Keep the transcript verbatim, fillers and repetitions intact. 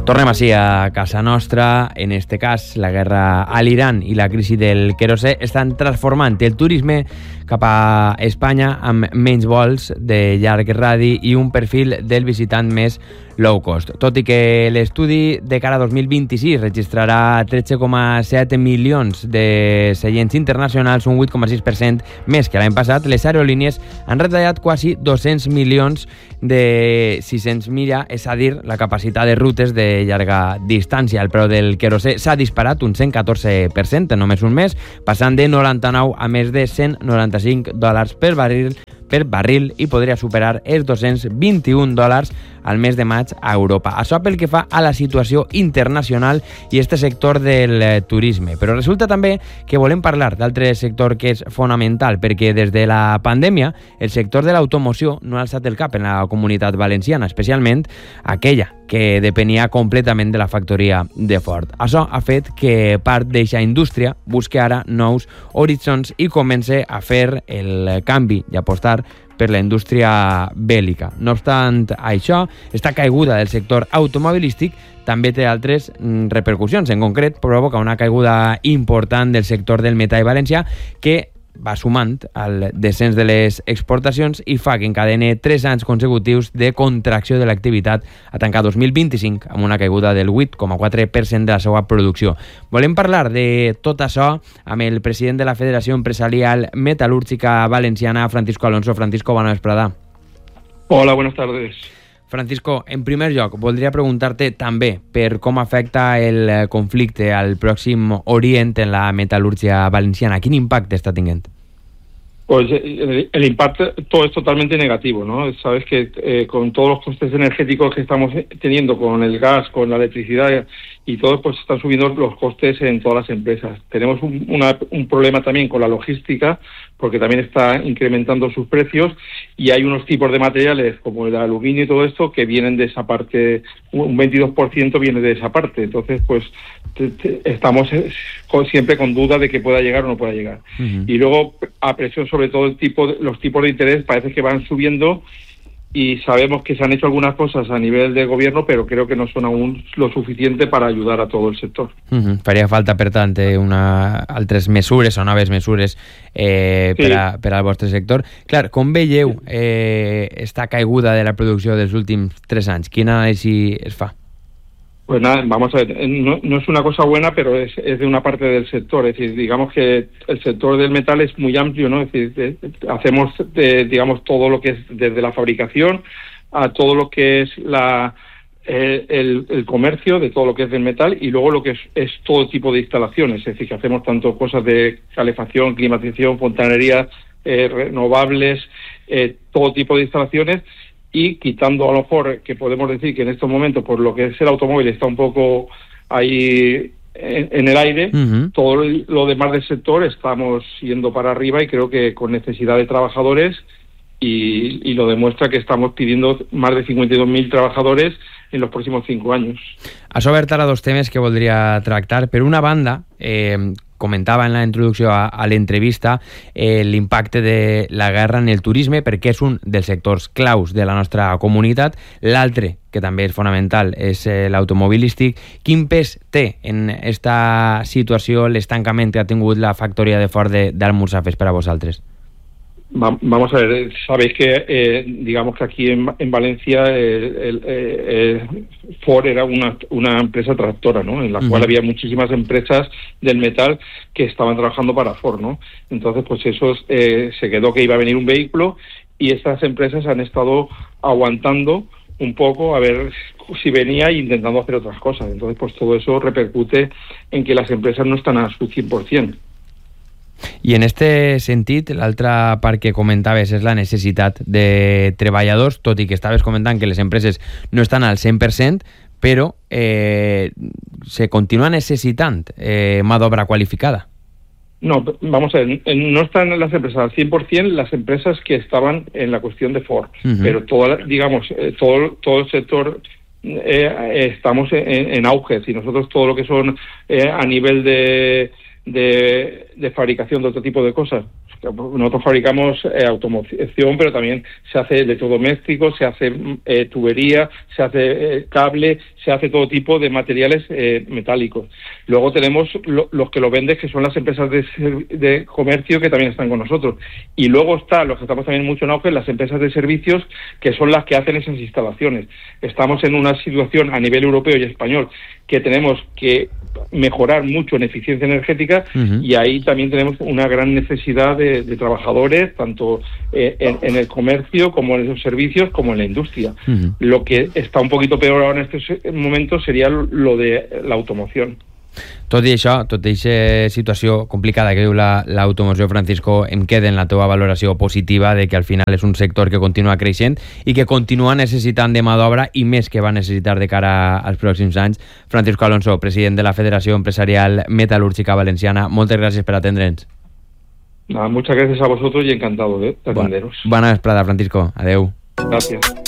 Tornem així a casa nostra. En este cas, la guerra a l'Iran i la crisi del querosè estan transformant el turisme cap a Espanya amb menys vols de llarg radi i un perfil del visitant més low cost. Tot i que l'estudi de cara a dos mil vint-i-sis registrarà tretze coma set milions de seients internacionals, un vuit coma sis per cent més que l'any passat, les aerolínies han retallat quasi dos-cents milions de sis-cents milla, és a dir, la capacitat de rutes de llarga distància. El preu del querosè s'ha disparat un cent catorze per cent en només un mes, passant de noranta-nou a més de cent noranta-cinc dòlars per barril per barril i podria superar els dos-cents vint-i-un dòlars al mes de maig a Europa. Això pel que fa a la situació internacional i este sector del turisme. Però resulta també que volem parlar d'altre sector que és fonamental, perquè des de la pandèmia el sector de l'automoció no ha alçat el cap en la comunitat valenciana, especialment aquella que depenia completament de la factoria de Ford. Això ha fet que part d'eixa indústria busqui ara nous horitzons i comence a fer el canvi i apostar per la indústria bèl·lica. No obstant això, esta caiguda del sector automobilístic també té altres repercussions. En concret, provoca una caiguda important del sector del metall valencià que va sumant al descens de les exportacions i fa que encadene tres anys consecutius de contracció de l'activitat a tancar dos mil vint-i-cinc amb una caiguda del vuit coma quatre per cent de la seva producció. Volem parlar de tot això amb el president de la Federació Empresarial Metal·lúrgica Valenciana, Francisco Alonso. Francisco, bona vesprada. Hola, buenas tardes. Francisco, en primer lloc, voldria preguntar-te també per com afecta el conflicte al Pròxim Orient en la metal·lúrgia valenciana. Quin impacte està tenint? Pues el, el impacto todo es totalmente negativo, ¿no? Sabes que eh, con todos los costes energéticos que estamos teniendo, con el gas, con la electricidad y todo, pues están subiendo los costes en todas las empresas. Tenemos un, una, un problema también con la logística, porque también está incrementando sus precios y hay unos tipos de materiales como el aluminio y todo esto que vienen de esa parte, un veintidós por ciento viene de esa parte. Entonces, pues te, te, estamos con, siempre con duda de que pueda llegar o no pueda llegar. Uh-huh. Y luego, a presión sobre todo el tipo de, los tipos de interés parece que van subiendo y sabemos que se han hecho algunas cosas a nivel del gobierno, però creo que no son aún lo suficiente para ayudar a todo el sector. Uh-huh. Faria falta, per tant, una, altres mesures o noves mesures eh, sí. per, a, per al vostre sector. Clar, com veieu eh, esta caiguda de la producció dels últims tres anys? Quina anàlisi es fa? Pues nada, vamos a ver, no, no es una cosa buena, pero es, es de una parte del sector. Es decir, digamos que el sector del metal es muy amplio, ¿no? Es decir, de, de, hacemos, de, digamos, todo lo que es desde la fabricación a todo lo que es la eh, el, el comercio de todo lo que es del metal y luego lo que es, es todo tipo de instalaciones. Es decir, que hacemos tanto cosas de calefacción, climatización, fontanería, eh, renovables, eh, todo tipo de instalaciones. Y quitando a lo mejor que podemos decir que en estos momentos por lo que es el automóvil está un poco ahí en, en el aire, uh-huh. todo lo demás del sector estamos yendo para arriba y creo que con necesidad de trabajadores y, y lo demuestra que estamos pidiendo más de cincuenta y dos mil trabajadores en los próximos cinco años. Has obert ara dos temes que voldria tractar. Per una banda, eh, comentava en la introducció a, a l'entrevista eh, l'impacte de la guerra en el turisme, perquè és un dels sectors claus de la nostra comunitat. L'altre, que també és fonamental, és eh, l'automobilístic. Quin pes té en esta situació l'estancament que ha tingut la factoria de Ford d'Almussafes per a vosaltres? Vamos a ver, sabéis que eh, digamos que aquí en, en Valencia eh, el, eh, Ford era una, una empresa tractora, ¿no? En la uh-huh. cual había muchísimas empresas del metal que estaban trabajando para Ford, ¿no? Entonces, pues eso eh, se quedó que iba a venir un vehículo y estas empresas han estado aguantando un poco a ver si venía e intentando hacer otras cosas. Entonces, pues todo eso repercute en que las empresas no están a su cien por ciento. I en este sentit, l'altra part que comentaves és la necessitat de treballadors, tot i que estaves comentant que les empreses no estan al cent per cent, però eh, se continua necessitant eh, mà d'obra qualificada. No, vamos a ver, no están las empresas al cien por ciento las empresas que estaban en la cuestión de Ford, uh-huh. pero toda, digamos, todo, todo el sector eh, estamos en, en auge. Si nosotros todo lo que son eh, a nivel de De, de fabricación de otro tipo de cosas, nosotros fabricamos eh, automoción, pero también se hace electrodomésticos, se hace eh, tubería, se hace eh, cable, se hace todo tipo de materiales eh, metálicos. Luego tenemos lo, los que lo venden, que son las empresas de, de comercio que también están con nosotros. Y luego está, los que estamos también mucho en auge, las empresas de servicios, que son las que hacen esas instalaciones. Estamos en una situación a nivel europeo y español que tenemos que mejorar mucho en eficiencia energética, uh-huh. y ahí también tenemos una gran necesidad de, de trabajadores, tanto eh, en, en el comercio como en los servicios como en la industria. Uh-huh. Lo que está un poquito peor ahora en estos momentos sería lo de la automoción. Tot i això, tot i aquesta situació complicada que viu la, l'automoció, Francisco, em queda en la teva valoració positiva de que al final és un sector que continua creixent i que continua necessitant de mà d'obra i més que va necessitar de cara als pròxims anys. Francisco Alonso, president de la Federació Empresarial Metal·lúrgica Valenciana, moltes gràcies per atendre'ns. Nada, muchas gracias a vosotros y encantado de atenderos. Bona vesprada, Francisco. Adeu. Gracias.